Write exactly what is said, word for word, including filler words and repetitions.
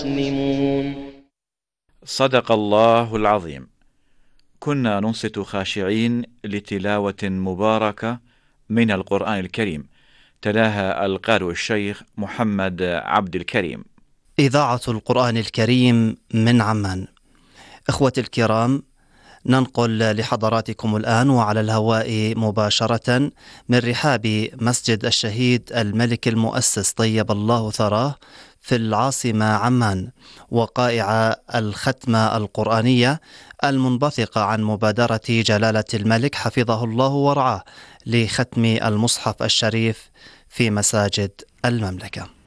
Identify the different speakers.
Speaker 1: مسلمون.
Speaker 2: صدق الله العظيم. كنا ننصت خاشعين لتلاوة مباركة من القرآن الكريم، تلاها القارئ الشيخ محمد عبد الكريم.
Speaker 3: إذاعة القرآن الكريم من عمان. إخوتي الكرام، ننقل لحضراتكم الآن وعلى الهواء مباشرة من رحاب مسجد الشهيد الملك المؤسس طيب الله ثراه في العاصمة عمان، وقائع الختمة القرآنية المنبثقة عن مبادرة جلالة الملك حفظه الله ورعاه لختم المصحف الشريف في مساجد المملكة.